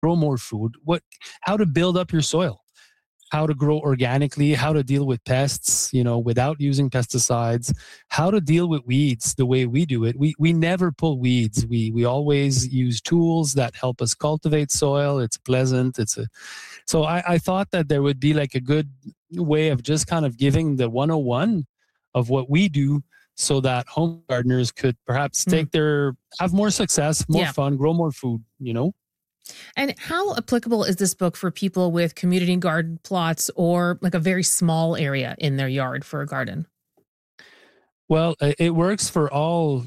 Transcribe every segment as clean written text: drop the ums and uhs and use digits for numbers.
grow more food, how to build up your soil, how to grow organically, how to deal with pests, without using pesticides, how to deal with weeds the way we do it. We never pull weeds. We always use tools that help us cultivate soil. It's pleasant. So I thought that there would be like a good way of just kind of giving the 101 of what we do so that home gardeners could perhaps have more success, more fun, grow more food, And how applicable is this book for people with community garden plots or like a very small area in their yard for a garden? Well, it works for all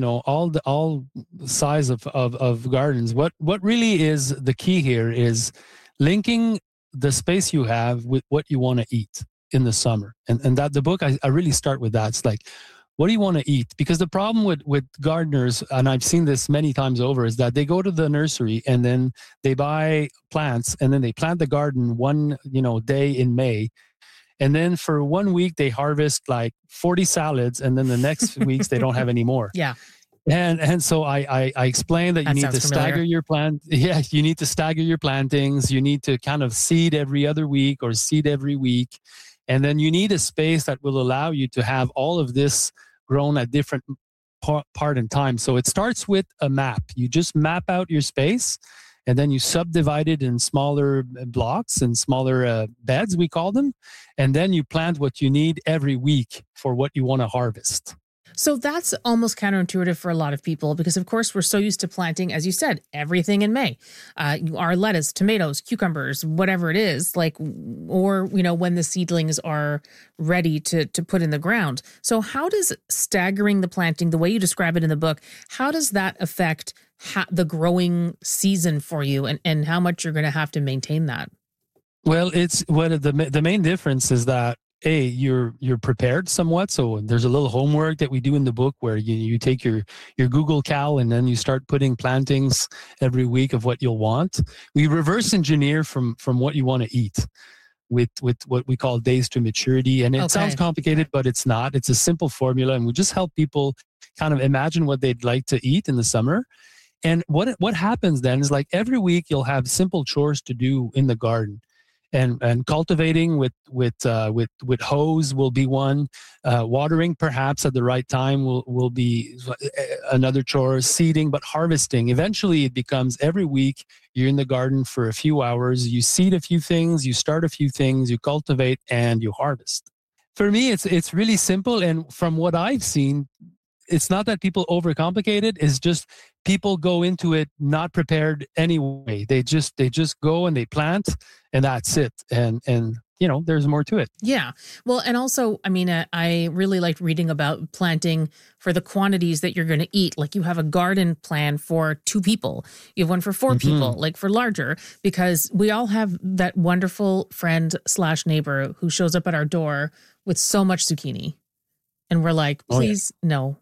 all size of gardens. What really is the key here is linking the space you have with what you want to eat in the summer. And that the book, I really start with that. It's like, what do you want to eat? Because the problem with gardeners, and I've seen this many times over, is that they go to the nursery and then they buy plants and then they plant the garden one, day in May. And then for 1 week, they harvest like 40 salads. And then the next weeks, they don't have any more. Yeah. And so I explained that you need to stagger your plant. Yeah, you need to stagger your plantings. You need to kind of seed every other week or seed every week. And then you need a space that will allow you to have all of this grown at different part in time. So it starts with a map. You just map out your space and then you subdivide it in smaller blocks and smaller beds, we call them. And then you plant what you need every week for what you want to harvest. So that's almost counterintuitive for a lot of people because, of course, we're so used to planting, as you said, everything in May. Our lettuce, tomatoes, cucumbers, whatever it is, or when the seedlings are ready to put in the ground. So how does staggering the planting, the way you describe it in the book, how does that affect the growing season for you and how much you're going to have to maintain that? Well, the main difference is that you're prepared somewhat. So there's a little homework that we do in the book where you take your Google Cal and then you start putting plantings every week of what you'll want. We reverse engineer from what you want to eat with what we call days to maturity. And it sounds complicated, but it's not. It's a simple formula. And we just help people kind of imagine what they'd like to eat in the summer. And what happens then is like every week you'll have simple chores to do in the garden. And cultivating with hose will be one. Watering perhaps at the right time will be another chore. Seeding, but harvesting. Eventually, it becomes every week you're in the garden for a few hours. You seed a few things, you start a few things, you cultivate, and you harvest. For me, it's really simple. And from what I've seen, it's not that people overcomplicate it. It's just people go into it not prepared anyway. They just go and they plant, and that's it. And there's more to it. Yeah. Well, and also, I really liked reading about planting for the quantities that you're going to eat. Like you have a garden plan for 2 people. You have one for 4 people, like for larger, because we all have that wonderful friend / neighbor who shows up at our door with so much zucchini. And we're like, please, no.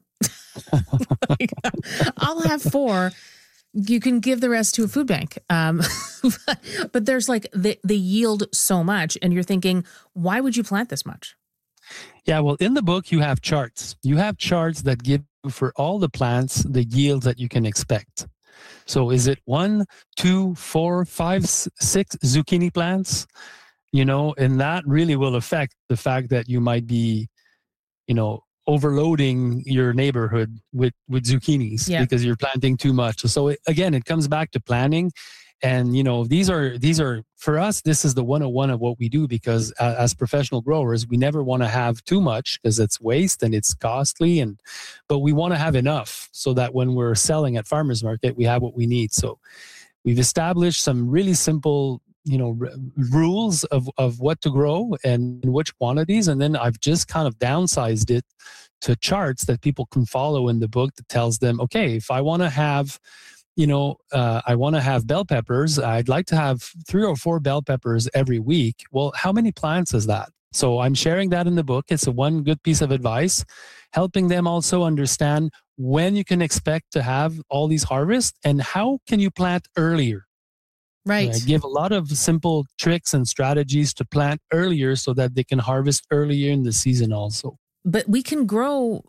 I'll have 4. You can give the rest to a food bank. But there's like they yield so much and you're thinking, why would you plant this much? Yeah, well, in the book, you have charts. You have charts that give for all the plants the yields that you can expect. So is it 1, 2, 4, 5, 6 zucchini plants? And that really will affect the fact that you might be, overloading your neighborhood with zucchinis because you're planting too much. So again, it comes back to planning. And, these are for us, this is the 101 of what we do, because as professional growers, we never want to have too much because it's waste and it's costly. But we want to have enough so that when we're selling at farmers market, we have what we need. So we've established some really simple rules of what to grow and in which quantities. And then I've just kind of downsized it to charts that people can follow in the book that tells them, okay, if I want to have, bell peppers, I'd like to have 3 or 4 bell peppers every week. Well, how many plants is that? So I'm sharing that in the book. It's one good piece of advice, helping them also understand when you can expect to have all these harvests and how can you plant earlier. Right. I give a lot of simple tricks and strategies to plant earlier so that they can harvest earlier in the season also. But we can grow,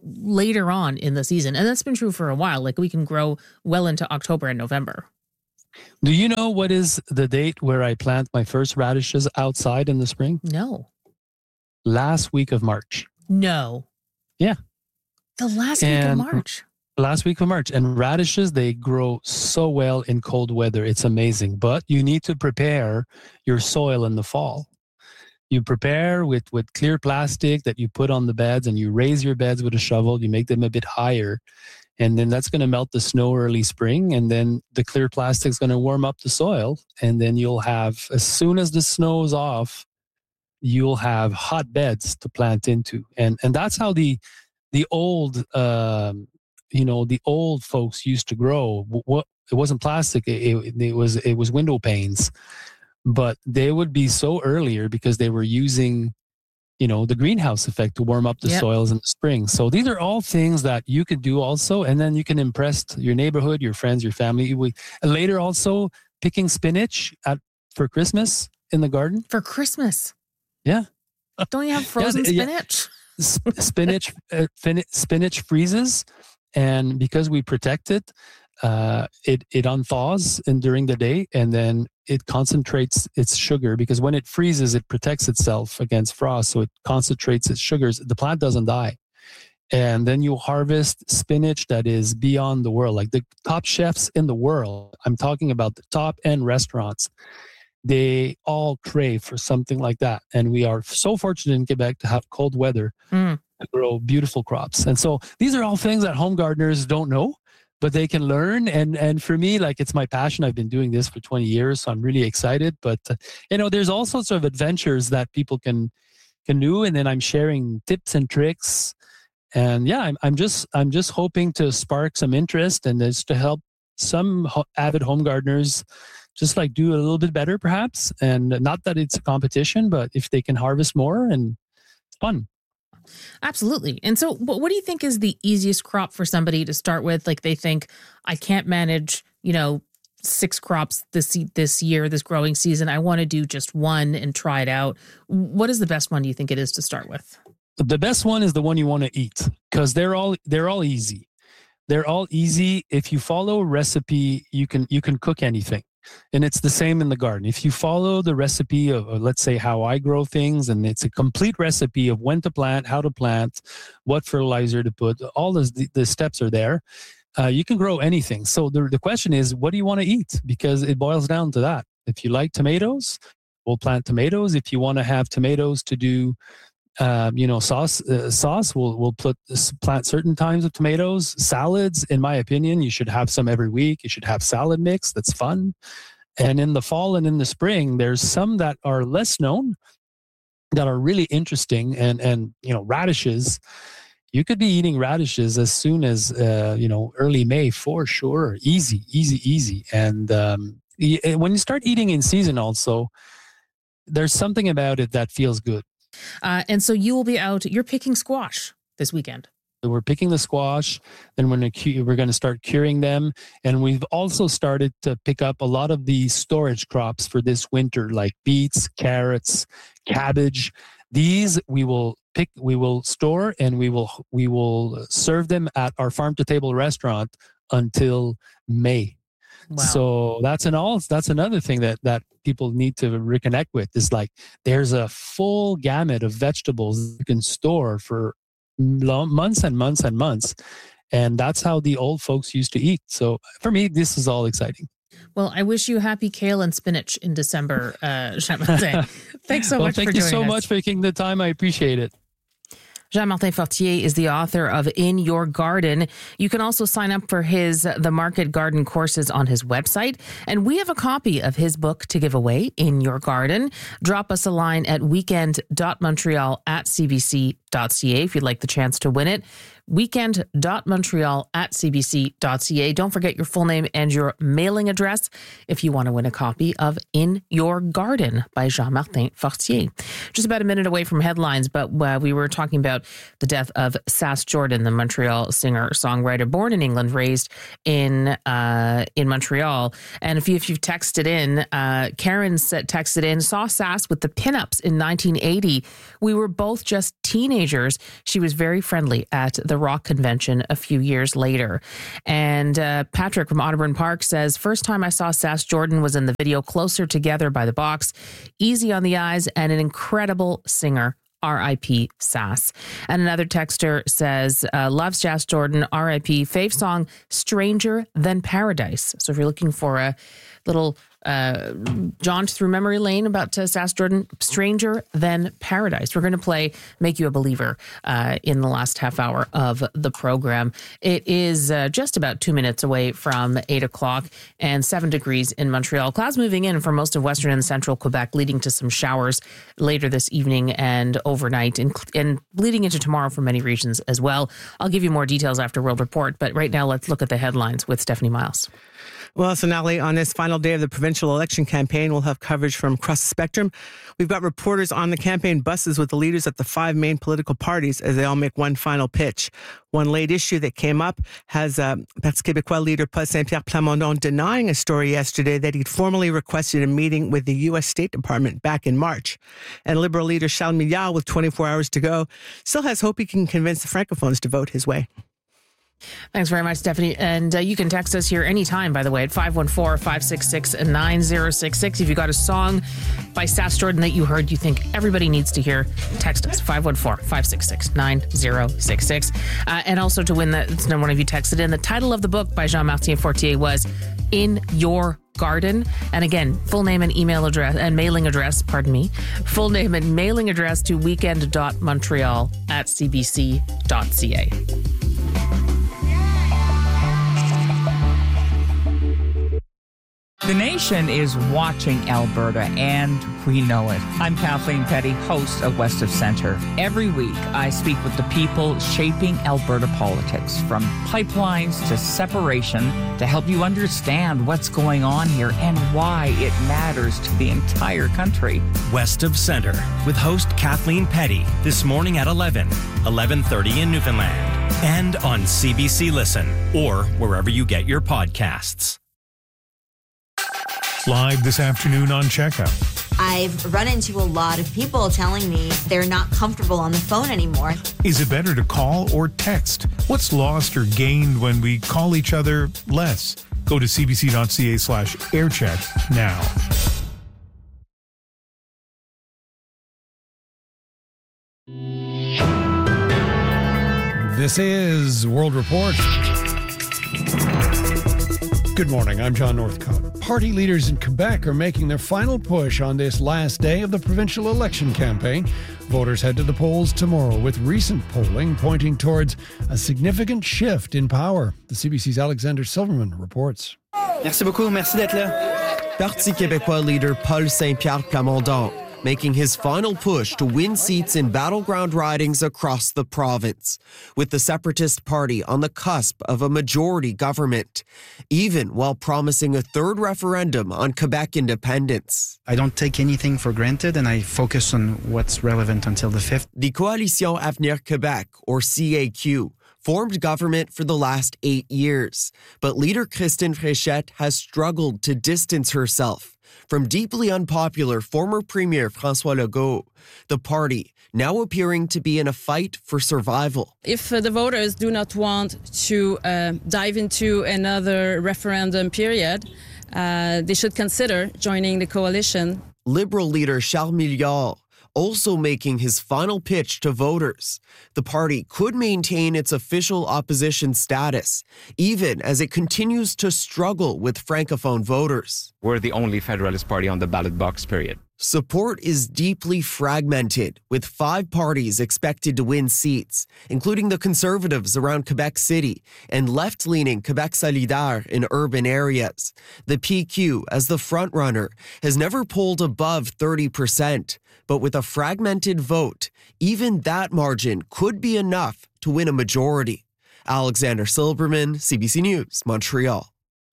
later on in the season. And that's been true for a while. Like we can grow well into October and November. Do you know what is the date where I plant my first radishes outside in the spring? No. Last week of March. No. Yeah. The last week of March. Last week of March. And radishes, they grow so well in cold weather. It's amazing. But you need to prepare your soil in the fall. You prepare with clear plastic that you put on the beds, and you raise your beds with a shovel. You make them a bit higher. And then that's going to melt the snow early spring. And then the clear plastic is going to warm up the soil. And then you'll have, as soon as the snow is off, you'll have hot beds to plant into. And that's how the old, the old folks used to grow. It wasn't plastic. It was window panes, but they would be so earlier because they were using, the greenhouse effect to warm up the soils in the spring. So these are all things that you could do also. And then you can impress your neighborhood, your friends, your family. Later also picking spinach for Christmas in the garden. For Christmas? Yeah. Don't you have frozen spinach? Spinach freezes. And because we protect it, it unthaws during the day, and then it concentrates its sugar, because when it freezes, it protects itself against frost. So it concentrates its sugars. The plant doesn't die. And then you harvest spinach that is beyond the world. Like the top chefs in the world, I'm talking about the top end restaurants, they all crave for something like that. And we are so fortunate in Quebec to have cold weather to grow beautiful crops. And so these are all things that home gardeners don't know, but they can learn. And for me, like, it's my passion. I've been doing this for 20 years, so I'm really excited. But, there's all sorts of adventures that people can do. And then I'm sharing tips and tricks. And yeah, I'm just hoping to spark some interest, and just to help some avid home gardeners just like do a little bit better perhaps. And not that it's a competition, but if they can harvest more, and it's fun. Absolutely. And so what do you think is the easiest crop for somebody to start with? Like, they think, I can't manage, 6 crops this year, this growing season. I want to do just one and try it out. What is the best one do you think it is to start with? The best one is the one you want to eat, because they're all easy. They're all easy. If you follow a recipe, you can cook anything. And it's the same in the garden. If you follow the recipe of, let's say, how I grow things, and it's a complete recipe of when to plant, how to plant, what fertilizer to put, all the steps are there. You can grow anything. So the question is, what do you want to eat? Because it boils down to that. If you like tomatoes, we'll plant tomatoes. If you want to have tomatoes to do, sauce, we'll plant certain kinds of tomatoes. Salads, in my opinion, you should have some every week. You should have salad mix. That's fun. And in the fall and in the spring, there's some that are less known that are really interesting. And radishes, you could be eating radishes as soon as, early May for sure. Easy. And when you start eating in season also, there's something about it that feels good. And so you will be out, you're picking squash this weekend. We're picking the squash, then we're going to start curing them. And we've also started to pick up a lot of the storage crops for this winter, like beets, carrots, cabbage. These we will store, and we will serve them at our farm to table restaurant until May. Wow. So that's another thing that people need to reconnect with, is like, there's a full gamut of vegetables you can store for months and months and months. And that's how the old folks used to eat. So for me, this is all exciting. Well, I wish you happy kale and spinach in December, Jean-Martin. Thanks so much for joining us. Thank you so much for taking the time. I appreciate it. Jean-Martin Fortier is the author of In Your Garden. You can also sign up for The Market Garden courses on his website. And we have a copy of his book to give away, In Your Garden. Drop us a line at weekend.montreal@cbc.ca if you'd like the chance to win it. weekend.montreal@cbc.ca. Don't forget your full name and your mailing address if you want to win a copy of In Your Garden by Jean-Martin Fortier. Just about a minute away from headlines, but we were talking about the death of Sass Jordan, the Montreal singer-songwriter, born in England, raised in Montreal. And if you've texted in, Karen texted in, saw Sass with the Pinups in 1980. We were both just teenagers. She was very friendly at the the rock convention a few years later. And Patrick from Audubon Park says, first time I saw Sass Jordan was in the video Closer Together by the Box. Easy on the eyes and an incredible singer. R.I.P. Sass. And another texter says, loves Sass Jordan, R.I.P. Fave song, Stranger Than Paradise. So if you're looking for a little jaunt through memory lane about Sass Jordan, Stranger Than Paradise. We're going to play Make You a Believer in the last half hour of the program. It is just about 2 minutes away from 8 o'clock and 7 degrees in Montreal. Clouds moving in for most of western and central Quebec, leading to some showers later this evening and overnight and bleeding into tomorrow for many regions as well. I'll give you more details after World Report, but right now let's look at the headlines with Stephanie Miles. Well, Sonali, on this final day of the provincial election campaign, we'll have coverage from across the spectrum. We've got reporters on the campaign buses with the leaders at the 5 main political parties as they all make one final pitch. One late issue that came up has Parti Québécois leader Paul Saint-Pierre Plamondon denying a story yesterday that he'd formally requested a meeting with the U.S. State Department back in March. And Liberal leader Charles Milliard, with 24 hours to go, still has hope he can convince the Francophones to vote his way. Thanks very much, Stephanie. And you can text us here anytime, by the way, at 514-566-9066. If you got a song by Sass Jordan that you heard you think everybody needs to hear, text us, 514-566-9066. And also to win that, one of you texted in, the title of the book by Jean-Martin Fortier was In Your Garden. And again, full name and email address and mailing address, full name and mailing address to weekend.montreal@cbc.ca. The nation is watching Alberta, and we know it. I'm Kathleen Petty, host of West of Centre. Every week, I speak with the people shaping Alberta politics, from pipelines to separation, to help you understand what's going on here and why it matters to the entire country. West of Centre, with host Kathleen Petty, this morning at 11:30 in Newfoundland, and on CBC Listen, or wherever you get your podcasts. Live this afternoon on Checkout. I've run into a lot of people telling me they're not comfortable on the phone anymore. Is it better to call or text? What's lost or gained when we call each other less? Go to cbc.ca/aircheck now. This is World Report. Good morning, I'm John Northcott. Party leaders in Quebec are making their final push on this last day of the provincial election campaign. Voters head to the polls tomorrow, with recent polling pointing towards a significant shift in power. The CBC's Alexander Silverman reports. Merci beaucoup, merci d'être là. Parti Québécois leader Paul Saint-Pierre Plamondon making his final push to win seats in battleground ridings across the province, with the Separatist Party on the cusp of a majority government, even while promising a third referendum on Quebec independence. I don't take anything for granted, and I focus on what's relevant until the 5th. The Coalition Avenir Québec, or CAQ, formed government for the last 8 years, but leader Christine Fréchette has struggled to distance herself from deeply unpopular former Premier François Legault. The party now appearing to be in a fight for survival. If the voters do not want to dive into another referendum period, they should consider joining the coalition. Liberal leader Charles Milliard also making his final pitch to voters. The party could maintain its official opposition status, even as it continues to struggle with Francophone voters. We're the only Federalist Party on the ballot box, period. Support is deeply fragmented, with 5 parties expected to win seats, including the Conservatives around Quebec City and left-leaning Quebec Solidaire in urban areas. The PQ, as the frontrunner, has never polled above 30%, but with a fragmented vote, even that margin could be enough to win a majority. Alexander Silberman, CBC News, Montreal.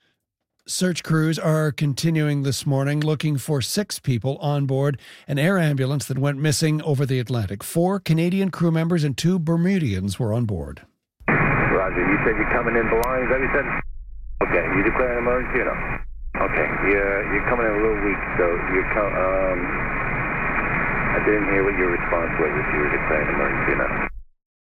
Search crews are continuing this morning, looking for 6 people on board an air ambulance that went missing over the Atlantic. 4 Canadian crew members and 2 Bermudians were on board. Roger, you said you're coming in belongings, is that what you said? Okay, you declare an emergency or no? Okay, you're coming in a little weak, so I didn't hear what your response was, if you were declaring an emergency or not.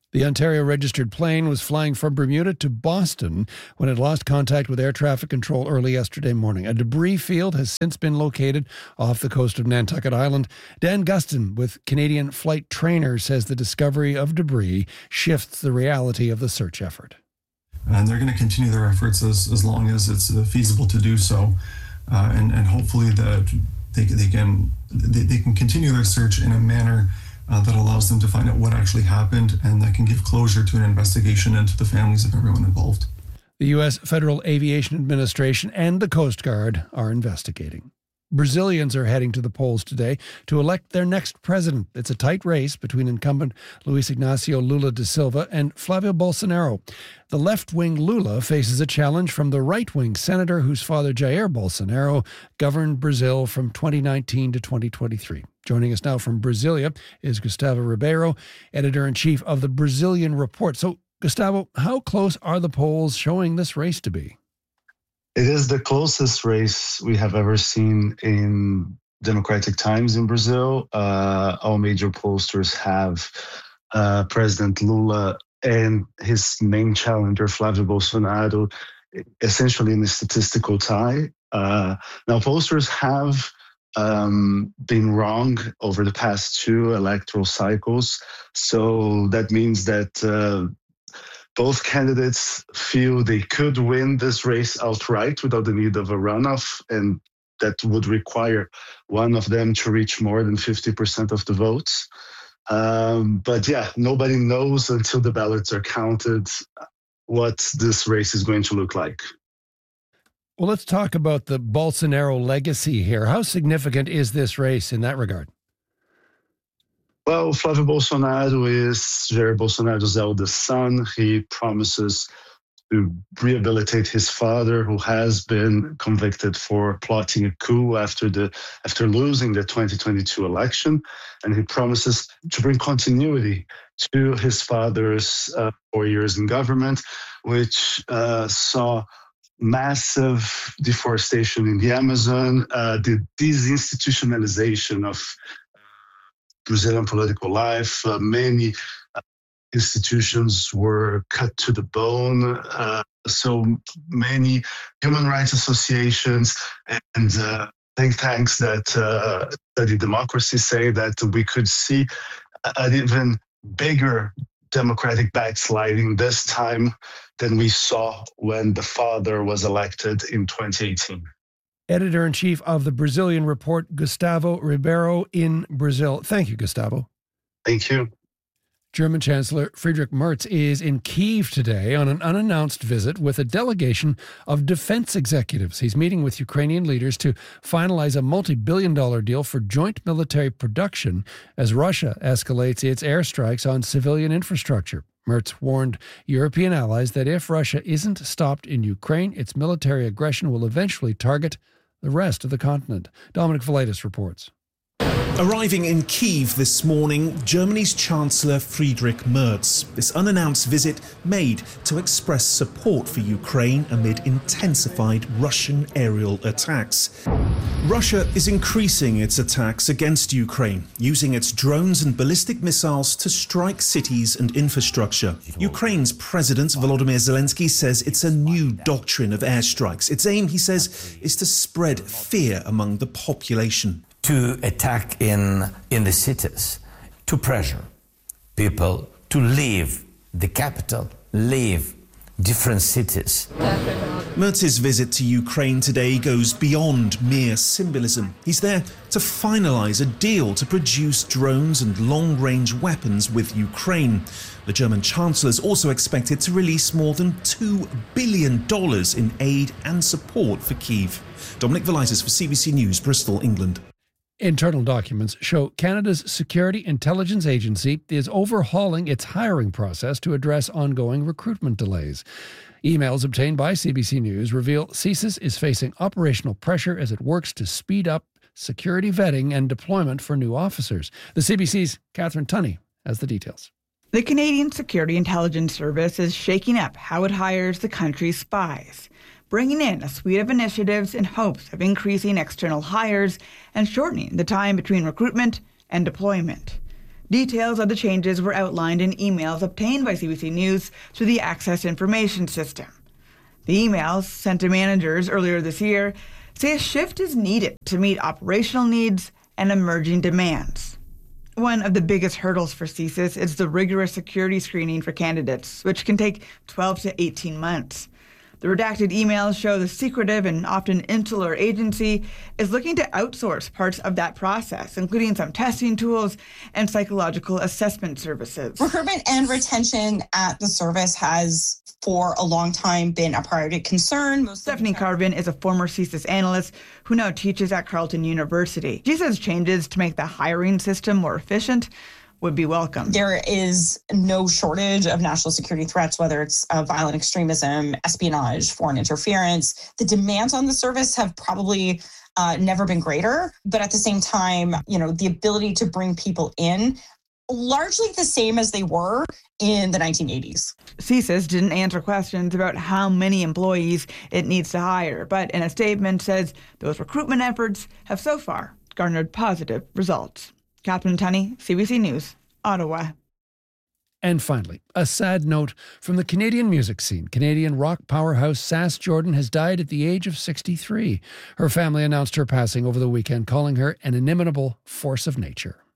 The Ontario-registered plane was flying from Bermuda to Boston when it lost contact with air traffic control early yesterday morning. A debris field has since been located off the coast of Nantucket Island. Dan Gustin with Canadian Flight Trainer says the discovery of debris shifts the reality of the search effort. And they're going to continue their efforts as long as it's feasible to do so, and hopefully that they can continue their search in a manner that allows them to find out what actually happened and that can give closure to an investigation and to the families of everyone involved. The U.S. Federal Aviation Administration and the Coast Guard are investigating. Brazilians are heading to the polls today to elect their next president. It's a tight race between incumbent Luiz Inácio Lula da Silva and Flávio Bolsonaro. The left-wing Lula faces a challenge from the right-wing senator whose father, Jair Bolsonaro, governed Brazil from 2019 to 2023. Joining us now from Brasilia is Gustavo Ribeiro, editor-in-chief of the Brazilian Report. So, Gustavo, how close are the polls showing this race to be? It is the closest race we have ever seen in democratic times in Brazil. All major pollsters have President Lula and his main challenger, Flávio Bolsonaro, essentially in a statistical tie. Now, pollsters have been wrong over the past two electoral cycles. So that means that both candidates feel they could win this race outright without the need of a runoff, and that would require one of them to reach more than 50% of the votes. But yeah, nobody knows until the ballots are counted what this race is going to look like. Well, let's talk about the Bolsonaro legacy here. How significant is this race in that regard? Well, Flávio Bolsonaro is Jair Bolsonaro's eldest son. He promises to rehabilitate his father, who has been convicted for plotting a coup after losing the 2022 election. And he promises to bring continuity to his father's 4 years in government, which saw massive deforestation in the Amazon, the disinstitutionalization of Brazilian political life. Many institutions were cut to the bone. So many human rights associations and think tanks that study democracy say that we could see an even bigger democratic backsliding this time than we saw when the father was elected in 2018. Editor-in-chief of the Brazilian Report, Gustavo Ribeiro in Brazil. Thank you, Gustavo. Thank you. German Chancellor Friedrich Merz is in Kyiv today on an unannounced visit with a delegation of defense executives. He's meeting with Ukrainian leaders to finalize a multi-billion-dollar deal for joint military production as Russia escalates its airstrikes on civilian infrastructure. Merz warned European allies that if Russia isn't stopped in Ukraine, its military aggression will eventually target the rest of the continent. Dominic Valitis reports. Arriving in Kyiv this morning, Germany's Chancellor Friedrich Merz. This unannounced visit made to express support for Ukraine amid intensified Russian aerial attacks. Russia is increasing its attacks against Ukraine, using its drones and ballistic missiles to strike cities and infrastructure. Ukraine's President Volodymyr Zelensky says it's a new doctrine of airstrikes. Its aim, he says, is to spread fear among the population. To attack in the cities, to pressure people to leave the capital, leave different cities. Merz's visit to Ukraine today goes beyond mere symbolism. He's there to finalize a deal to produce drones and long-range weapons with Ukraine. The German Chancellor is also expected to release more than $2 billion in aid and support for Kyiv. Dominic Valitis for CBC News, Bristol, England. Internal documents show Canada's Security Intelligence Agency is overhauling its hiring process to address ongoing recruitment delays. Emails obtained by CBC News reveal CSIS is facing operational pressure as it works to speed up security vetting and deployment for new officers. The CBC's Catherine Tunney has the details. The Canadian Security Intelligence Service is shaking up how it hires the country's spies, bringing in a suite of initiatives in hopes of increasing external hires and shortening the time between recruitment and deployment. Details of the changes were outlined in emails obtained by CBC News through the Access Information System. The emails, sent to managers earlier this year, say a shift is needed to meet operational needs and emerging demands. One of the biggest hurdles for CSIS is the rigorous security screening for candidates, which can take 12 to 18 months. The redacted emails show the secretive and often insular agency is looking to outsource parts of that process, including some testing tools and psychological assessment services. Recruitment and retention at the service has for a long time been a priority concern. Stephanie Carvin is a former CSIS analyst who now teaches at Carleton University. She says changes to make the hiring system more efficient would be welcome. There is no shortage of national security threats, whether it's violent extremism, espionage, foreign interference. The demands on the service have probably never been greater. But at the same time, the ability to bring people in, largely the same as they were in the 1980s. CSIS didn't answer questions about how many employees it needs to hire, but in a statement says those recruitment efforts have so far garnered positive results. Catherine Tunney, CBC News, Ottawa. And finally, a sad note from the Canadian music scene. Canadian rock powerhouse Sass Jordan has died at the age of 63. Her family announced her passing over the weekend, calling her an inimitable force of nature.